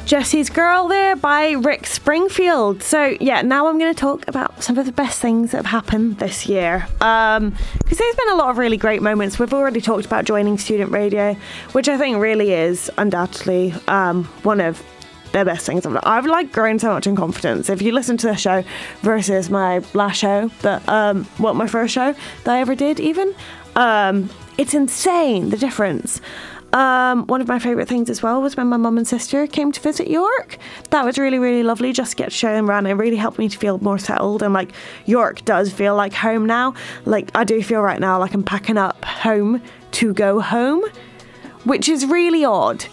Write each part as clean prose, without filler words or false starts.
Jesse's Girl there by Rick Springfield. So yeah, now I'm going to talk about some of the best things that have happened this year. Because there's been a lot of really great moments. We've already talked about joining student radio, which I think really is undoubtedly one of the best things I've like grown so much in confidence. If you listen to the show versus my last show, my first show that I ever did even, it's insane the difference. One of my favourite things as well was when my mum and sister came to visit York. That was really, really lovely just to get to show them around. It really helped me to feel more settled, and like York does feel like home now. Like I do feel right now like I'm packing up home to go home, which is really odd.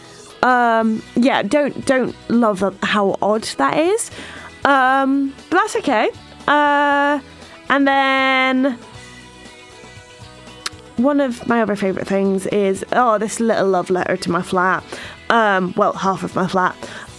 Don't love how odd that is. But that's okay. And then one of my other favourite things is, this little love letter to my flat. Half of my flat.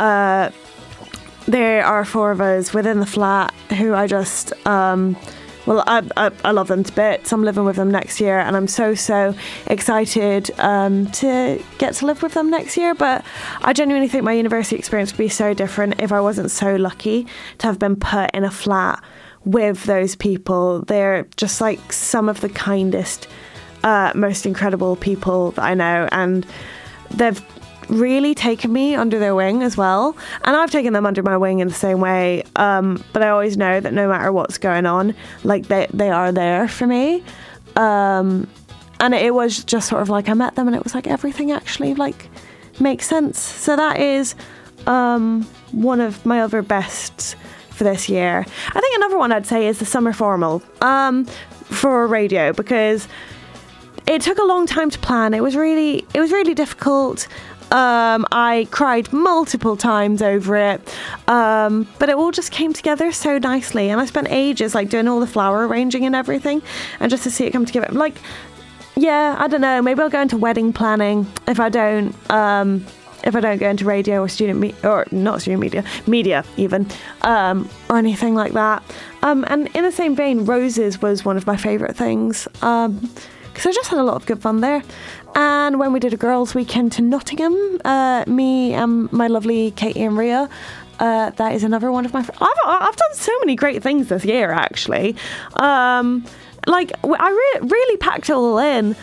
There are 4 of us within the flat who I just, I love them to bits. I'm living with them next year, and I'm so excited to get to live with them next year. But I genuinely think my university experience would be so different if I wasn't so lucky to have been put in a flat with those people. They're just like some of the kindest, most incredible people that I know, and they've really taken me under their wing as well, and I've taken them under my wing in the same way, but I always know that no matter what's going on, like they are there for me, and it was just sort of like I met them and it was like everything actually like makes sense. So that is one of my other bests for this year. I think another one I'd say is the summer formal for radio, because it took a long time to plan. It was really difficult. I cried multiple times over it, but it all just came together so nicely, and I spent ages like doing all the flower arranging and everything, and just to see it come together, like, yeah, I don't know, maybe I'll go into wedding planning if I don't go into radio or media even, or anything like that. And in the same vein, Roses was one of my favourite things, because I just had a lot of good fun there. And when we did a girls' weekend to Nottingham, me and my lovely Katie and Ria, that is another one of my... I've done so many great things this year, actually. I really packed it all in.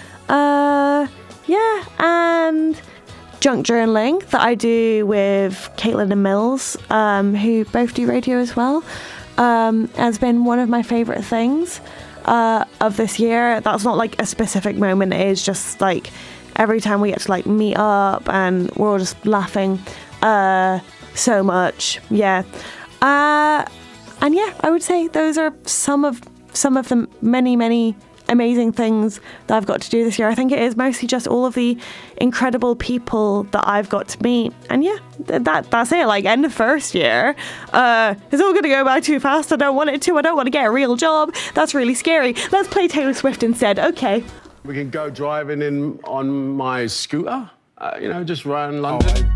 And junk journaling that I do with Caitlin and Mills, who both do radio as well, has been one of my favourite things of this year. That's not like a specific moment, it is just like every time we get to like meet up and we're all just laughing so much. I would say those are some of the many amazing things that I've got to do this year. I think it is mostly just all of the incredible people that I've got to meet, and that's it. Like, end of first year, it's all gonna go by too fast. I don't want it to. I don't want to get a real job. That's really scary. Let's play Taylor Swift instead. Okay, we can go driving in on my scooter, just around London.